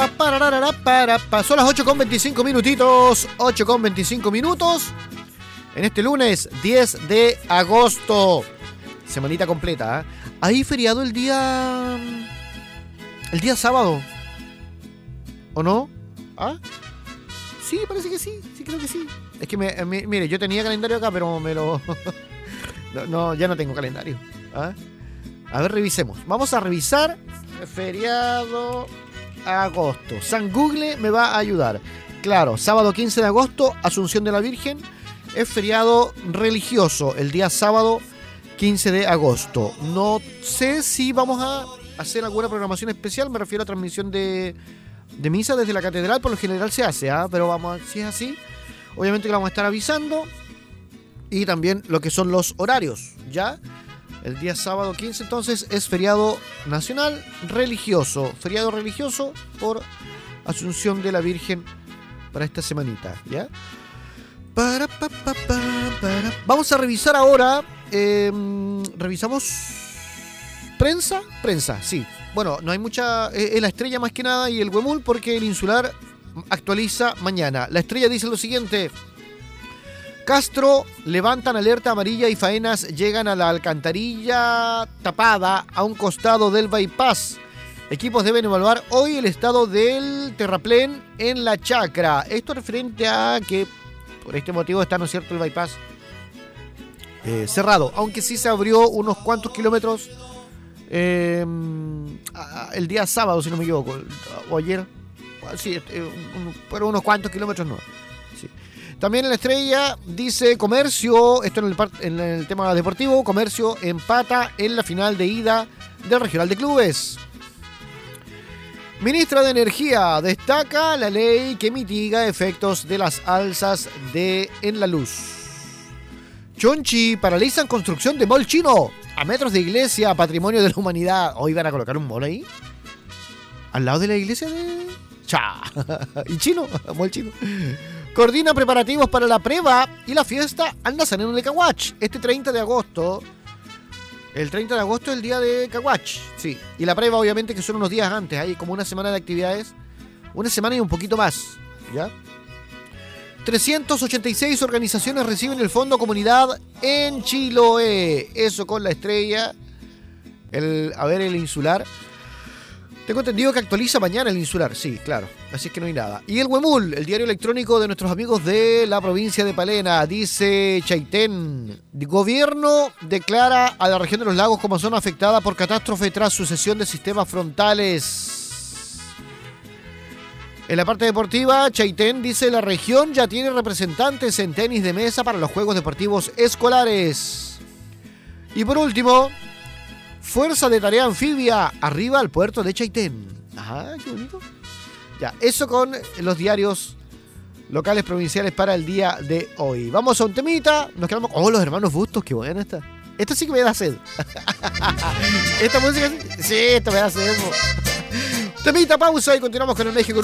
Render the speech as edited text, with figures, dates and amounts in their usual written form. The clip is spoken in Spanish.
Son las 8:25 minutitos. 8:25 minutos. En este lunes 10 de agosto. Semanita completa, ¿eh? Hay feriado el día sábado. ¿O no? ¿Ah? Sí, parece que sí. Sí, creo que sí. Es que, mire, yo tenía calendario acá, pero me lo... no, ya no tengo calendario. ¿Ah? A ver, revisemos. Vamos a revisar feriado agosto. San Google me va a ayudar. Claro, sábado 15 de agosto, Asunción de la Virgen. Es feriado religioso el día sábado 15 de agosto. No sé si vamos a hacer alguna programación especial. Me refiero a transmisión de misa desde la catedral. Por lo general se hace, ¿eh? Pero vamos, si es así, obviamente que lo vamos a estar avisando. Y también lo que son los horarios, ¿ya? El día sábado 15 entonces es feriado nacional religioso. Feriado religioso por Asunción de la Virgen para esta semanita, ¿ya? Vamos a revisar ahora. Revisamos prensa, sí. Bueno, no hay mucha. Es la Estrella más que nada y el Huemul, porque el Insular actualiza mañana. La Estrella dice lo siguiente: Castro levantan alerta amarilla y faenas llegan a la alcantarilla tapada a un costado del bypass. Equipos deben evaluar hoy el estado del terraplén en la chacra. Esto referente a que por este motivo está, ¿no es cierto?, el bypass cerrado, aunque sí se abrió unos cuantos kilómetros el día sábado, si no me equivoco, o ayer, sí, pero unos cuantos kilómetros no. Sí. También en la Estrella dice Comercio, esto en el tema deportivo, Comercio empata en la final de ida del Regional de Clubes. Ministra de Energía destaca la ley que mitiga efectos de las alzas en la luz. Chonchi paralizan construcción de mall chino a metros de iglesia, patrimonio de la humanidad. Hoy van a colocar un mall ahí, al lado de la iglesia de... ¡Cha! ¿Y chino? Mall chino. Coordina preparativos para la prueba y la fiesta al Nazareno de Caguach. Este 30 de agosto. El 30 de agosto es el día de Caguach. Sí. Y la prueba, obviamente, que son unos días antes. Hay como una semana de actividades. Una semana y un poquito más. ¿Ya? 386 organizaciones reciben el Fondo Comunidad en Chiloé. Eso con la Estrella. El Insular. Tengo entendido que actualiza mañana el Insular, sí, claro, así es que no hay nada. Y el Huemul, el diario electrónico de nuestros amigos de la provincia de Palena, dice Chaitén: gobierno declara a la región de los lagos como zona afectada por catástrofe tras sucesión de sistemas frontales. En la parte deportiva, Chaitén dice: la región ya tiene representantes en tenis de mesa para los Juegos Deportivos Escolares. Y por último, Fuerza de Tarea Anfibia arriba al puerto de Chaitén. Ajá, qué bonito. Ya, eso con los diarios locales provinciales para el día de hoy. Vamos a un temita. Nos quedamos... Oh, los hermanos Bustos, qué buena esta. Esta sí que me da sed. Esta música sí, esta me da sed. Temita, pausa y continuamos con el México.